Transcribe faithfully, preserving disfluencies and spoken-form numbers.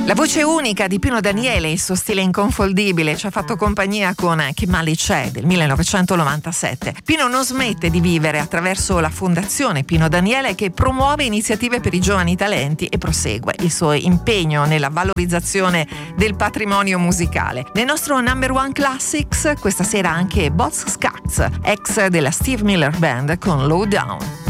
La voce unica di Pino Daniele, il suo stile inconfondibile, ci ha fatto compagnia con Che male c'è del millenovecentonovantasette. Pino non smette di vivere attraverso la Fondazione Pino Daniele, che promuove iniziative per i giovani talenti e prosegue il suo impegno nella valorizzazione del patrimonio musicale. Nel nostro Number One Classics questa sera anche Boz Scaggs, ex della Steve Miller Band, con Low Down.